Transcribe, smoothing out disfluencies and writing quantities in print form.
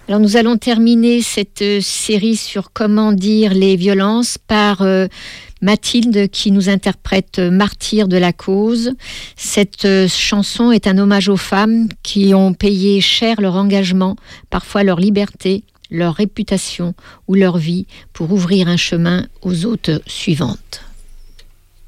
Alors nous allons terminer cette série sur comment dire les violences par Mathilde qui nous interprète Martyr de la cause. Cette chanson est un hommage aux femmes qui ont payé cher leur engagement, parfois leur liberté, leur réputation ou leur vie pour ouvrir un chemin aux autres suivantes.